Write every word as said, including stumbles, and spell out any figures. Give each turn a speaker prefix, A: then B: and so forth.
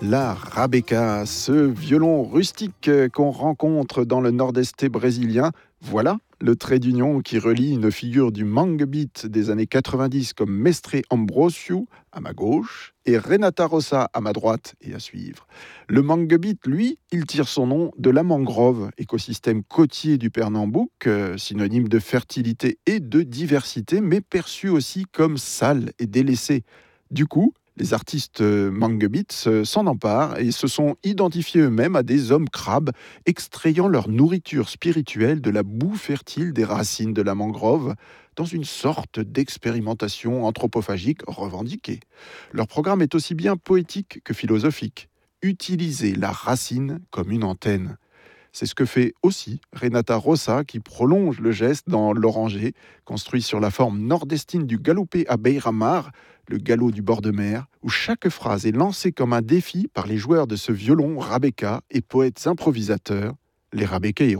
A: La rabeca, ce violon rustique qu'on rencontre dans le nord-est brésilien, voilà le trait d'union qui relie une figure du mangue beat des années quatre-vingt-dix comme Mestre Ambrosio à ma gauche et Renata Rossa à ma droite et à suivre. Le mangue beat, lui, il tire son nom de la mangrove, écosystème côtier du Pernambouc, euh, synonyme de fertilité et de diversité, mais perçu aussi comme sale et délaissé. Du coup, les artistes euh, mangue beats euh, s'en emparent et se sont identifiés eux-mêmes à des hommes crabes, extrayant leur nourriture spirituelle de la boue fertile des racines de la mangrove, dans une sorte d'expérimentation anthropophagique revendiquée. Leur programme est aussi bien poétique que philosophique. Utiliser la racine comme une antenne. C'est ce que fait aussi Renata Rossa qui prolonge le geste dans l'oranger, construit sur la forme nord-estine du galopé à Beira-Mar, le galop du bord de mer, où chaque phrase est lancée comme un défi par les joueurs de ce violon rabeca et poètes improvisateurs, les Rabequeiros.